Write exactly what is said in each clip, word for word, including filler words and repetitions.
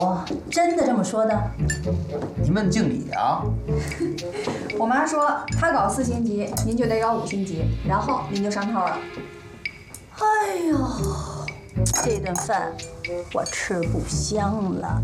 哦，真的这么说的？ 你问经理啊？ 我妈说她搞四星级，您就得搞五星级，然后您就上套了。 哎呦，这顿饭我吃不香了。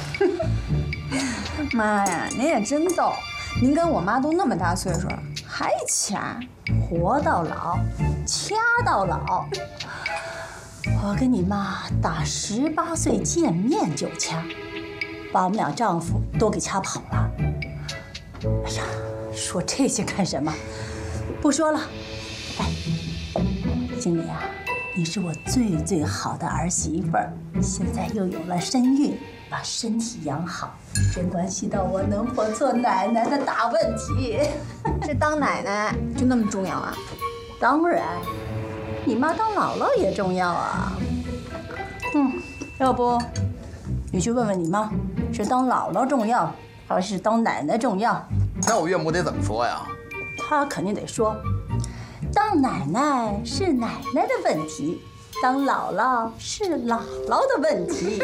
妈呀，您也真逗，您跟我妈都那么大岁数了，还掐， 活到老，掐到老。我跟你妈打十八岁见面就掐，把我们俩丈夫都给掐跑了。哎呀，说这些干什么？不说了。哎，经理啊，你是我最最好的儿媳妇儿，现在又有了身孕，把身体养好，这关系到我能否做奶奶的大问题。 这当奶奶就那么重要啊？ 当然。你妈当姥姥也重要啊。嗯，要不你去问问你妈，是当姥姥重要，还是当奶奶重要？ 那我岳母得怎么说呀？ 她肯定得说，当奶奶是奶奶的问题，当姥姥是姥姥的问题。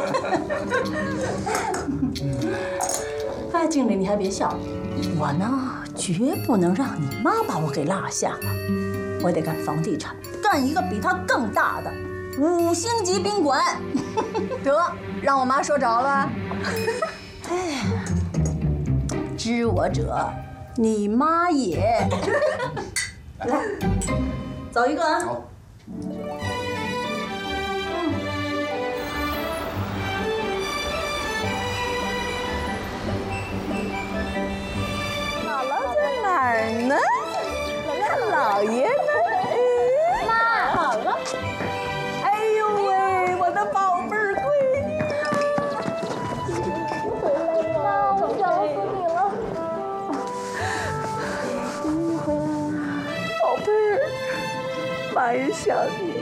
哎，经理，你还别笑，我呢绝不能让你妈把我给落下了。我得干房地产，干一个比他更大的五星级宾馆。 得，让我妈说着了。 哎，知我者，你妈也。来，走一个啊。 好。 姥姥在哪儿呢？看老爷呢？ 妈，好了。 哎呦喂，我的宝贝儿闺女啊！ 妈，我想死你了。 你回来了，宝贝儿，妈也想你。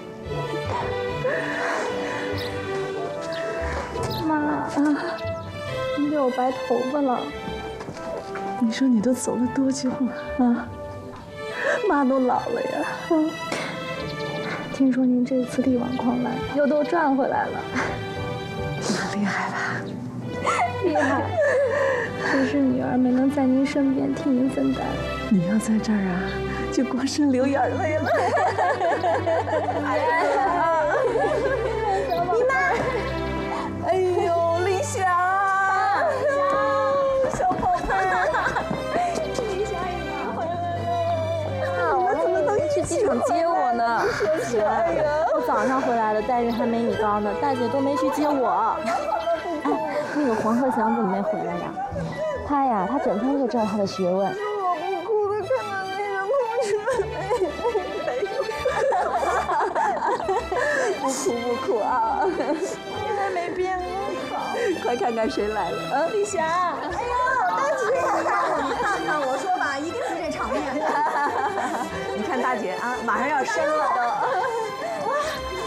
妈，啊，你给我白头发了。 你说你都走了多久了啊？妈都老了呀！啊、 听说您这次力挽狂澜，又都赚回来了。 妈厉害吧？ 厉害！只是女儿没能在您身边替您分担。 你要在这儿啊，就光是流眼泪了。 哎呀，你妈！哎呦，丽霞，小宝贝儿， 丽霞姨妈回来了。我怎么能去机场接我呢？ 哎呀， 我早上回来的，待遇还没你高呢，大姐都没去接我。哎，那个黄鹤祥怎么没回来呀？他呀，他整天就知道他的学问。 我不哭的看到那个同学，不哭不哭啊！你还没变好，快看看谁来了啊！丽霞，哎呀，大姐， 你看看我说吧，一定是这场面。 你看大姐啊，马上要生了都。哇，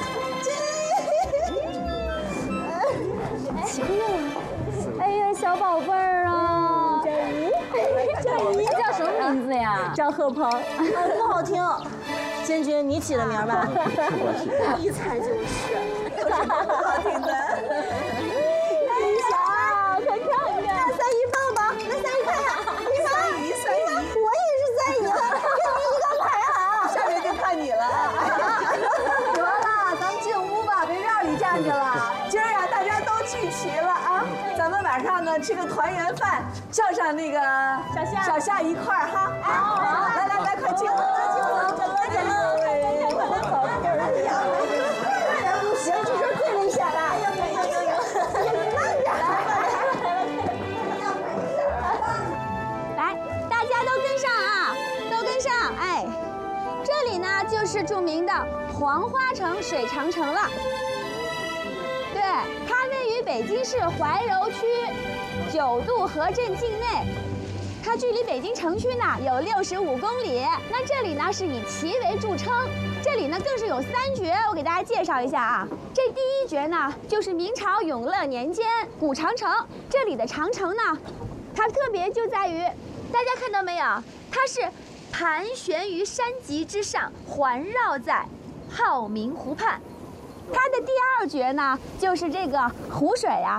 几个月了？哎呀，小宝贝儿啊！佳怡，佳怡叫什么名字呀？ 张鹤鹏，啊，不好听。坚军，你起的名吧？一猜就是，有什么不好听的？丽霞，快看看，那三姨抱抱，那三姨看看，你看，三姨，三姨，我也是三姨了，跟你一个排行。下面就看你了。得了，咱们进屋吧，别院里站着了。今儿啊，大家都聚齐了啊，咱们晚上呢吃个团圆饭，叫上那个小夏，小夏一块儿哈。好，来来来，快进屋，进屋，进屋，进屋。宝贝儿呀，不行，这是最危险了。哎呀，哎呀，哎呀，你慢点。 来，大家都跟上啊，都跟上！哎，这里呢就是著名的黄花城水长城了。对，它位于北京市怀柔区九渡河镇境内。它距离北京城区呢有六十五公里。那这里呢是以奇为著称，这里呢更是有三绝，我给大家介绍一下啊。这第一绝呢就是明朝永乐年间古长城，这里的长城呢，它特别就在于，大家看到没有？它是盘旋于山脊之上，环绕在浩明湖畔。 它的第二绝呢，就是这个湖水啊，